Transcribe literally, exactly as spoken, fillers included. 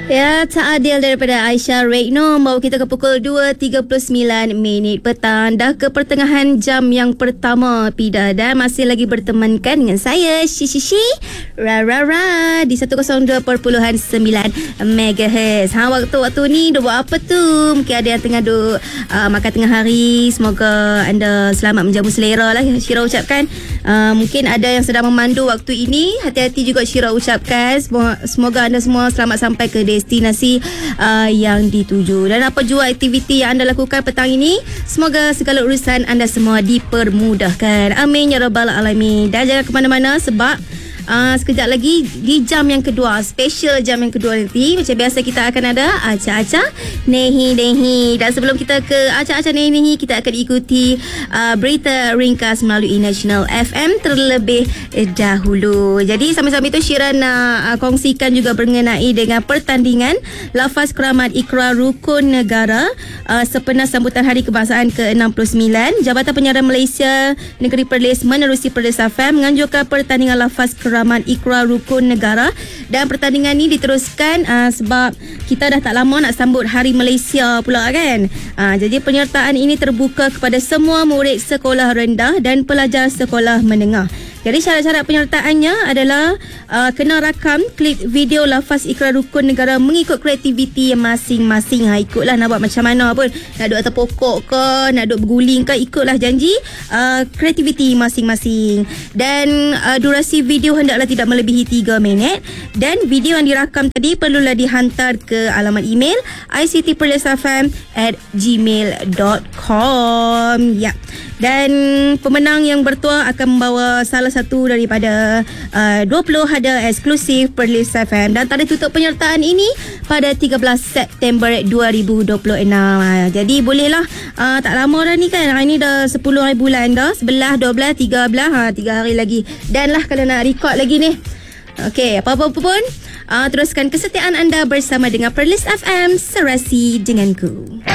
Ya, tak adil daripada Aisyah Reino membawa kita ke pukul dua tiga puluh sembilan minit petang. Dah ke pertengahan jam yang pertama Pida dan masih lagi bertemankan dengan saya Shishi Ra Ra Ra di seratus dua perpuluhan sembilan megahertz. Ha, waktu-waktu ni duk buat apa tu? Mungkin ada yang tengah duk uh, makan tengah hari. Semoga anda selamat menjamu selera lah, Syira ucapkan. Uh, mungkin ada yang sedang memandu waktu ini. Hati-hati juga Syira ucapkan. Semoga, semoga anda semua selamat sampai ke destinasi uh, yang dituju. Dan apa jua aktiviti yang anda lakukan petang ini, semoga segala urusan anda semua dipermudahkan. Amin ya rabbal alamin. Dan jangan ke mana-mana sebab Uh, sekejap lagi di jam yang kedua, special jam yang kedua nanti, macam biasa kita akan ada acah-acah nehi-nehi. Dan sebelum kita ke acah-acah nehi-nehi, kita akan ikuti uh, berita ringkas melalui National F M terlebih dahulu. Jadi sambil-sambil itu Syira nak uh, kongsikan juga mengenai dengan pertandingan lafaz keramat Ikrar Rukun Negara uh, sempena sambutan Hari Kebangsaan ke enam puluh sembilan. Jabatan Penyiaran Malaysia Negeri Perlis menerusi Perlis F M menganjurkan pertandingan lafaz keramat Ikrar Rukun Negara, dan pertandingan ni diteruskan uh, sebab kita dah tak lama nak sambut Hari Malaysia pula kan. Uh, jadi penyertaan ini terbuka kepada semua murid sekolah rendah dan pelajar sekolah menengah. Jadi syarat-syarat penyertaannya adalah uh, kena rakam klip video lafaz Ikrar Rukun Negara mengikut kreativiti yang masing-masing. Ha, ikutlah nak buat macam mana pun. Nak duduk atas pokok ke, nak duduk berguling ke, ikutlah janji uh, kreativiti masing-masing. Dan uh, durasi video hendaklah tidak melebihi tiga minit. Dan video yang dirakam tadi perlulah dihantar ke alamat email i c t perlis f m at gmail dot com. Ya. Dan pemenang yang bertuah akan membawa salah satu daripada uh, dua puluh hadiah eksklusif Perlis F M. Dan tarikh tutup penyertaan ini pada tiga belas September dua ribu dua puluh enam. Ha, jadi bolehlah, uh, tak lama dah ni kan. Hari ni dah sepuluh hari bulan dah. sebelas, dua belas, tiga belas. Ha, tiga hari lagi. Dan lah kalau nak record lagi ni. Okey, apa-apa pun, uh, teruskan kesetiaan anda bersama dengan Perlis F M, Serasi denganku.